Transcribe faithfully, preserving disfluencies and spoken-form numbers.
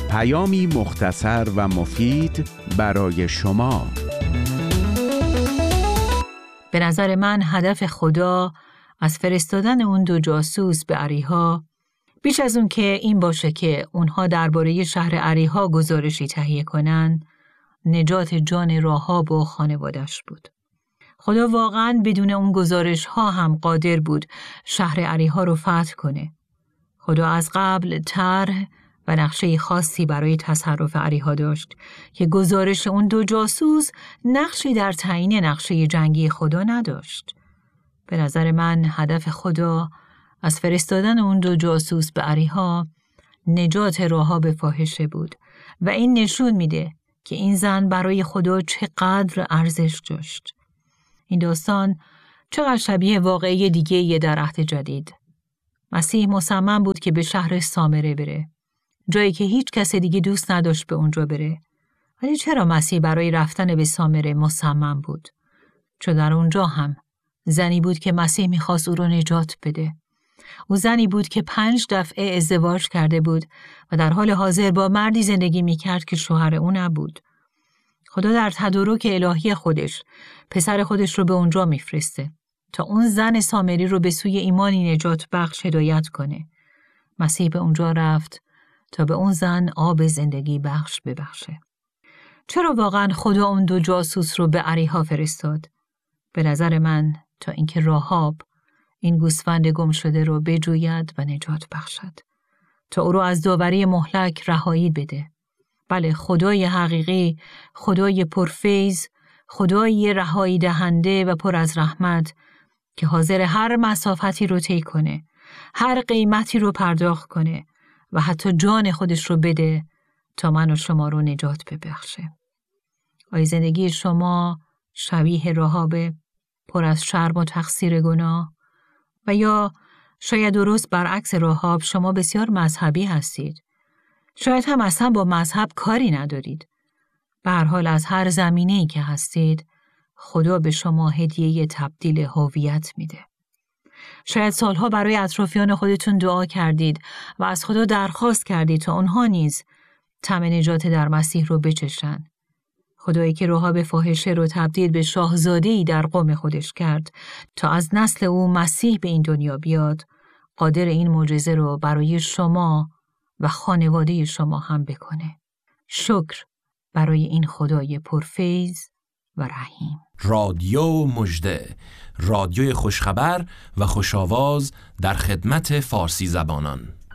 پیامی مختصر و مفید برای شما. به نظر من هدف خدا از فرستادن اون دو جاسوس به اریحا بیش از اون که این باشه که اونها درباره شهر اریحا گزارشی تهیه کنن، نجات جان راهاب و خانوادش بود. خدا واقعاً بدون اون گزارش ها هم قادر بود شهر اریحا رو فتح کنه. خدا از قبل طرح و نقشه خاصی برای تصرف اریحا داشت که گزارش اون دو جاسوس نقشی در تعیین نقشه جنگی خدا نداشت. به نظر من هدف خدا از فرستادن اون دو جاسوس به اریحا نجات راهاب فاحشه بود و این نشون میده که این زن برای خدا چقدر ارزش داشت. این داستان چقدر شبیه واقعه دیگه یه در عهد جدید. مسیح مصمم بود که به شهر سامره بره، جایی که هیچ کس دیگه دوست نداشت به اونجا بره. ولی چرا مسیح برای رفتن به سامره مصمم بود؟ چون در اونجا هم زنی بود که مسیح میخواست او رو نجات بده. او زنی بود که پنج دفعه ازدواج کرده بود و در حال حاضر با مردی زندگی میکرد که شوهر او نبود. خدا در تدارک الهی خودش پسر خودش رو به اونجا میفرسته تا اون زن سامری رو به سوی ایمانی نجات بخش هدایت کنه. مسیح به اونجا رفت تا به اون زن آب زندگی بخش ببخشه. چرا واقعا خدا اون دو جاسوس رو به اریحا فرستاد؟ به نظر من تا اینکه راهاب این گوسفند گم شده رو بجوید و نجات بخشد، تا او رو از داوری مهلک رهایی بده. بله، خدای حقیقی، خدای پرفیض، خدای رهایی دهنده و پر از رحمت که حاضر هر مسافتی رو طی کنه، هر قیمتی رو پرداخت کنه و حتی جان خودش رو بده تا من و شما رو نجات ببخشه. آیا زندگی شما شبیه راهاب پر از شرم و تقصیر گناه؟ و یا شاید درست برعکس راهاب شما بسیار مذهبی هستید؟ شاید هم اصلا با مذهب کاری ندارید. به هر حال از هر زمینه‌ای که هستید، خدا به شما هدیه تبدیل هویت میده. شاید سالها برای اطرافیان خودتون دعا کردید و از خدا درخواست کردید تا اونها نیز طعم نجات در مسیح رو بچشن. خدایی که راهاب فاحشه رو تبدیل به شاهزاده‌ای در قوم خودش کرد تا از نسل او مسیح به این دنیا بیاد، قادر این معجزه رو برای شما و خانواده شما هم بکنه. شکر برای این خدای پرفیض و رحیم. رادیو مژده، رادیوی خوشخبر و خوش‌آواز در خدمت فارسی زبانان.